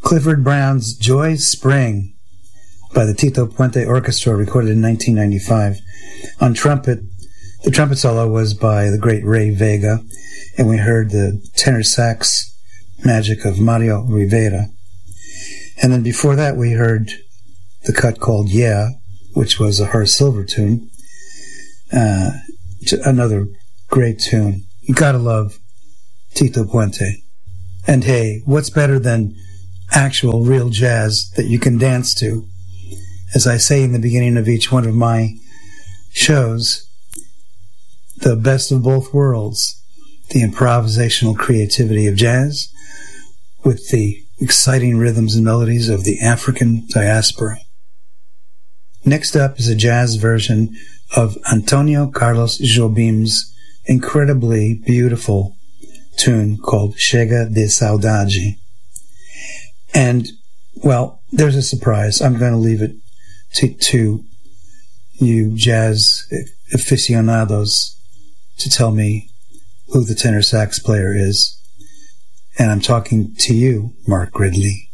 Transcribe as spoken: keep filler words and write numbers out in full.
Clifford Brown's Joy Spring by the Tito Puente Orchestra, recorded in nineteen ninety-five. On trumpet, the trumpet solo was by the great Ray Vega, and we heard the tenor sax magic of Mario Rivera. And then before that, we heard the cut called Yeah, which was a Horace Silver tune. Uh, another great tune. You gotta love Tito Puente. And hey, what's better than actual real jazz that you can dance to? As I say in the beginning of each one of my shows, the best of both worlds, the improvisational creativity of jazz with the exciting rhythms and melodies of the African diaspora. Next up is a jazz version of Antonio Carlos Jobim's incredibly beautiful tune called Chega de Saudade. And, well, there's a surprise. I'm going to leave it to, to you jazz aficionados to tell me who the tenor sax player is. And I'm talking to you, Mark Ridley.